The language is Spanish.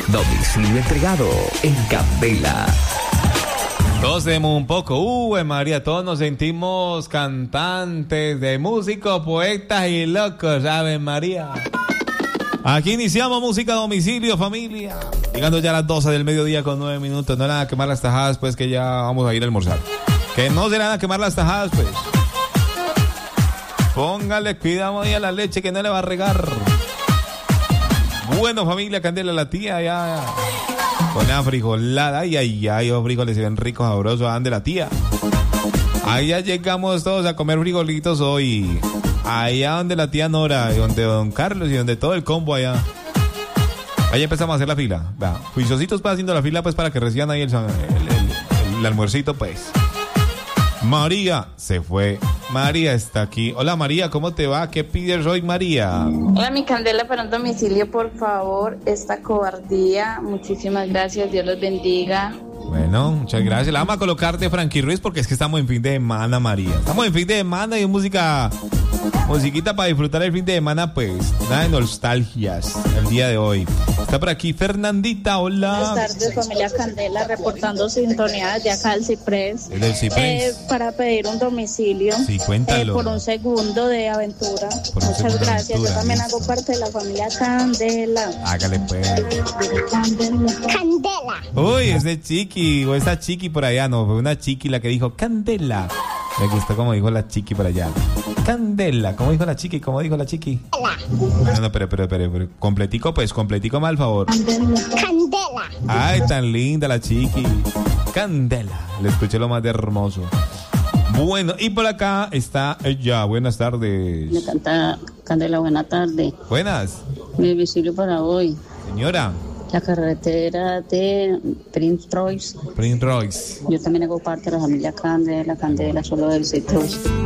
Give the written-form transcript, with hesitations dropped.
Domicilio entregado en Candela. Todos tenemos un poco, María, todos nos sentimos cantantes de músicos, poetas y locos, ¿saben, María? Aquí iniciamos música a domicilio, familia. Llegando ya a las 12 del mediodía con 9 minutos. No le van a quemar las tajadas, pues, que ya vamos a ir a almorzar. Que no se le van a quemar las tajadas, pues. Póngale cuidado ahí a la leche que no le va a regar. Bueno, familia, Candela, la tía ya con la frijolada. Ay, los frijoles se ven ricos, sabrosos, van de la tía. Ahí ya llegamos todos a comer frijolitos hoy. Allá donde la tía Nora, y donde don Carlos y donde todo el combo allá. Ahí empezamos a hacer la fila. Juiciositos para haciendo la fila, pues, para que reciban ahí el almuercito, pues. María se fue. María está aquí. Hola, María, ¿cómo te va? ¿Qué pides hoy, María? Hola, mi Candela, para un domicilio, por favor. Esta cobardía. Muchísimas gracias. Dios los bendiga. Bueno, muchas gracias. La vamos a colocar de Frankie Ruiz porque es que estamos en fin de semana, María. Estamos en fin de semana y musiquita para disfrutar el fin de semana, pues. Nada de nostalgias el día de hoy. Está por aquí Fernandita, hola. Buenas tardes, familia Candela, reportando sintonía desde acá del Ciprés. ¿El Ciprés? Para pedir un domicilio. Sí, cuéntalo. Por un segundo de aventura. Muchas gracias. Aventura, yo también listo. hago parte de la familia Candela. Hágale, pues. Candela. Uy, ese chiqui, o esa chiqui por allá, no, fue una chiqui la que dijo Candela. Me gustó como dijo la chiqui por allá. Candela, ¿cómo dijo la chiqui? ¿Cómo dijo la chiqui? No, pero, completico, pues, completico mal, favor. Candela. Ay, tan linda la chiqui. Candela, le escuché lo más de hermoso. Bueno, y por acá está ella, buenas tardes. Le canta Candela, buena tarde. Buenas, Mi domicilio para hoy, señora. la carretera de Prince Royce. Yo también hago parte de la familia Candela, Candela, solo del Citrus.